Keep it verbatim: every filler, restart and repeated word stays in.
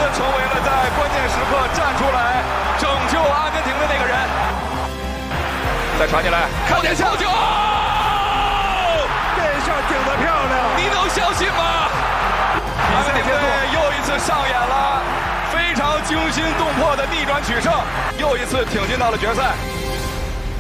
成为了在关键时刻站出来拯救阿根廷的那个人。再传进来，靠点球！球！ 这下顶得漂亮， 你能相信吗？阿根廷队又一次上演了非常惊心动魄的逆转取胜，又一次挺进到了决赛。